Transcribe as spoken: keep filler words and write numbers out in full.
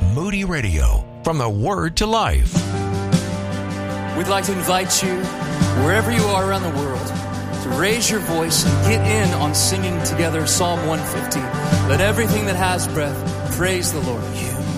Moody Radio, from the Word to Life. We'd like to invite you, wherever you are around the world, to raise your voice and get in on singing together Psalm one fifty. Let everything that has breath praise the Lord. You